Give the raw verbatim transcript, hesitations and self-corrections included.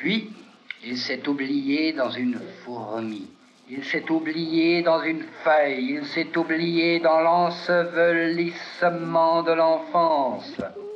Puis, il s'est oublié dans une fourmi. Il s'est oublié dans une feuille. Il s'est oublié dans l'ensevelissement de l'enfance.